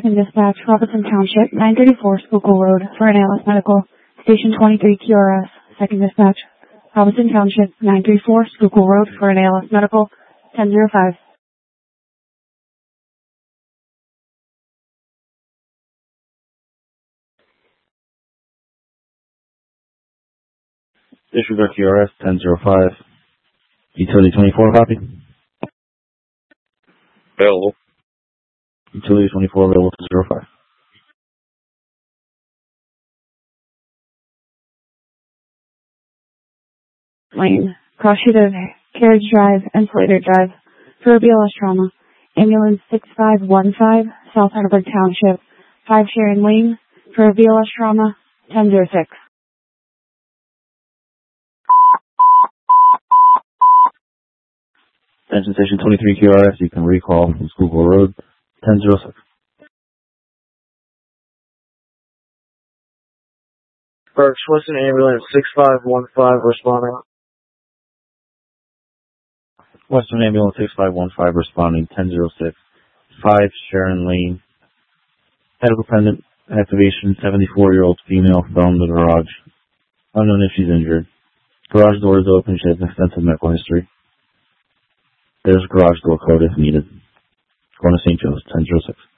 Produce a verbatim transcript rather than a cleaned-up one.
Second dispatch, Robertson Township, nine thirty-four Schuylkill Road for an A L S Medical. Station twenty-three Q R S. Second dispatch, Robertson Township, nine thirty-four Schuylkill Road for an A L S Medical. ten oh five. Disregard Q R S, ten oh five. Utility twenty-four, copy. Available. Utility twenty-four, available to zero five. Lane, cross sheet of Carriage Drive and Slater Drive for a B L S trauma. Ambulance six five one five, South Heidelberg Township, five Sharon Lane for a B L S trauma, ten oh six. Attention Station twenty-three Q R S, you can recall from Schuylkill Road, ten oh six. Berks, Western Ambulance six five one five responding. Western Ambulance six five one five responding, ten oh six. five Sharon Lane. Medical pendant activation, seventy-four-year-old female found in the garage. Unknown if she's injured. Garage door is open, she has extensive medical history. There's a garage door code if needed. Going to Saint Joe's, ten oh six.